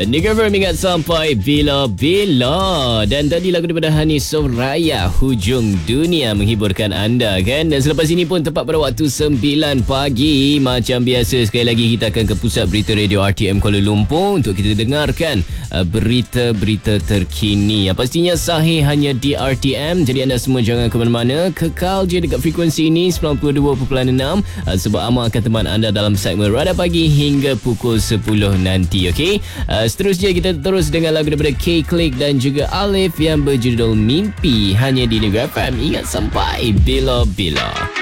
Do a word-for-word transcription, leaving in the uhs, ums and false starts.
Negeri Firm ingat sampai bila-bila. Dan tadi lagu daripada Hani Soraya, Hujung Dunia, menghiburkan anda kan. Dan selepas ini pun tepat pada waktu sembilan pagi. Macam biasa, sekali lagi kita akan ke Pusat Berita Radio R T M Kuala Lumpur untuk kita dengarkan uh, berita-berita terkini yang pastinya sahih hanya di R T M. Jadi anda semua jangan ke mana-mana, kekal je dekat frekuensi ini sembilan puluh dua perpuluhan enam uh, sebab Amal akan teman anda dalam segmen Radar Pagi hingga pukul sepuluh nanti. Okey, uh, seterusnya kita terus dengan lagu daripada K-Click dan juga Alif yang berjudul Mimpi, hanya di Negeri F M. Ingat sampai bila-bila.